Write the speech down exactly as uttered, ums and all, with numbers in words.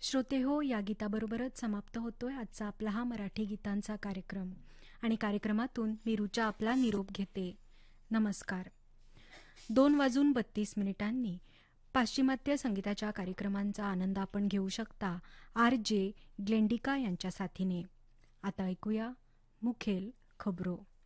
श्रोते हो, या गीताबरोबरच समाप्त होतोय आजचा आपला हा मराठी गीतांचा कार्यक्रम. आणि कार्यक्रमातून मी रुचा आपला निरोप घेते. नमस्कार. दोन वाजून बत्तीस मिनिटांनी पाश्चिमात्य संगीताच्या कार्यक्रमांचा आनंद आपण घेऊ शकता आर जे ग्लेंडिका यांच्या साथीने. आता ऐकूया मुखेल खबरो.